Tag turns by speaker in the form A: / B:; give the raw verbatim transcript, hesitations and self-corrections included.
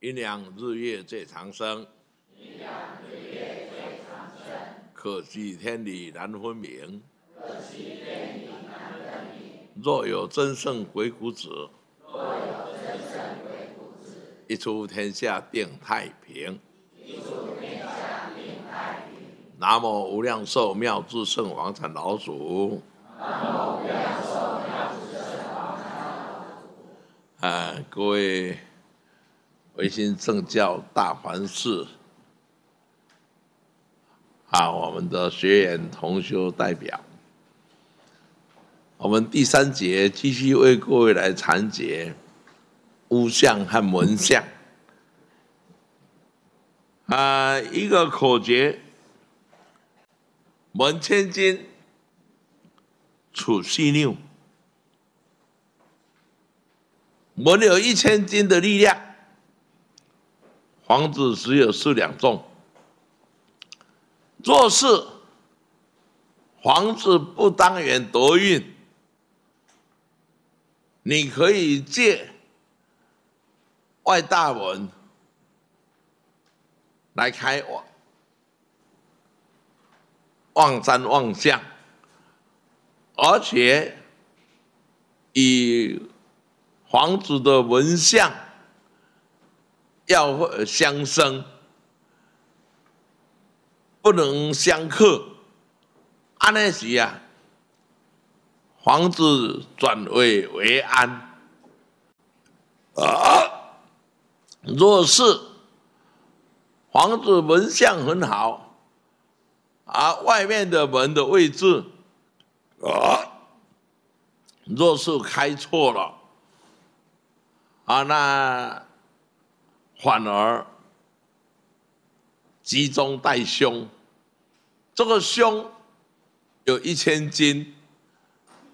A: 阴阳日月最长生，
B: 阴阳日月最长生。
A: 可惜天理难分明，
B: 可惜天理难分明。
A: 若有真圣鬼谷子，
B: 若有真圣鬼谷子，
A: 一出天下定太平。
B: 一出天下定太平。
A: 南无无量寿妙智圣王禅老祖。
B: 南无无量寿妙智圣王禅老祖。
A: 啊，各位维新正教大环寺啊，我们的学员同修代表，我们第三节继续为各位来阐解巫相和文相。啊，一个口诀：文千金，处细拗。文有一千斤的力量，房子只有四两重。若是房子不当元得运，你可以借外大文来开望望山望相，而且以房子的文相要相生，不能相克。安那时啊，房子转危为安。啊，若是房子门相很好，啊，外面的门的位置，啊，若是开错了，啊，那反而集中带凶。这个凶有一千斤，